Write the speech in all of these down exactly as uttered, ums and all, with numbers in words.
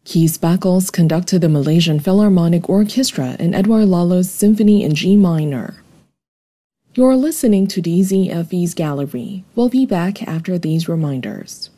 Keith Speckles conducted the Malaysian Philharmonic Orchestra in Edward Lalo's Symphony in G minor. You're listening to D Z F E's Gallery. We'll be back after these reminders.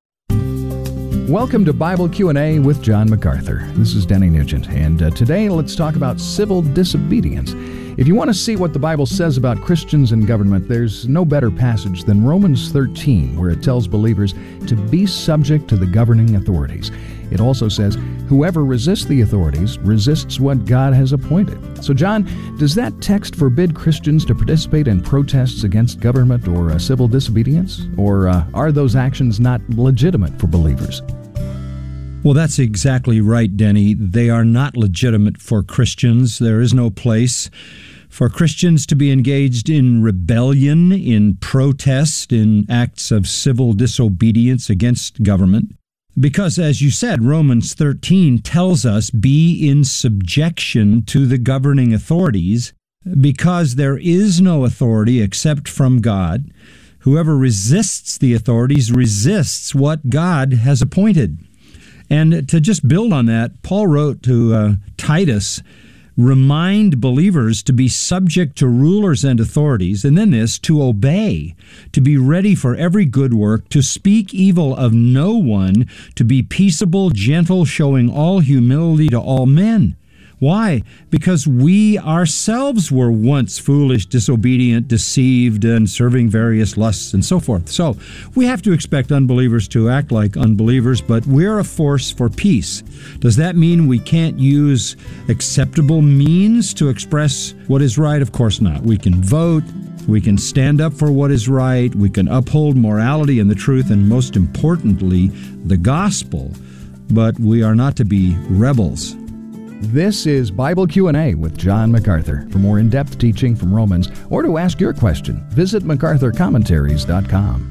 Welcome to Bible Q and A with John MacArthur. This is Denny Nugent, and uh, today let's talk about civil disobedience. If you want to see what the Bible says about Christians and government, there's no better passage than Romans thirteen, where it tells believers to be subject to the governing authorities. It also says, whoever resists the authorities resists what God has appointed. So, John, does that text forbid Christians to participate in protests against government or uh, civil disobedience? Or uh, are those actions not legitimate for believers? Well, that's exactly right, Denny. They are not legitimate for Christians. There is no place for Christians to be engaged in rebellion, in protest, in acts of civil disobedience against government. Because, as you said, Romans thirteen tells us, be in subjection to the governing authorities, because there is no authority except from God. Whoever resists the authorities resists what God has appointed. And to just build on that, Paul wrote to uh, Titus, remind believers to be subject to rulers and authorities, and then this, to obey, to be ready for every good work, to speak evil of no one, to be peaceable, gentle, showing all humility to all men. Why? Because we ourselves were once foolish, disobedient, deceived, and serving various lusts and so forth. So we have to expect unbelievers to act like unbelievers, but we're a force for peace. Does that mean we can't use acceptable means to express what is right? Of course not. We can vote. We can stand up for what is right. We can uphold morality and the truth, and most importantly, the gospel. But we are not to be rebels. This is Bible Q and A with John MacArthur. For more in-depth teaching from Romans or to ask your question, visit macarthur commentaries dot com.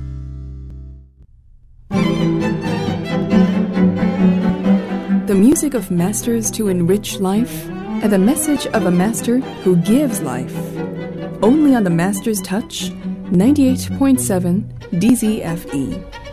The music of masters to enrich life, and the message of a master who gives life. Only on the Master's Touch, ninety-eight point seven D Z F E.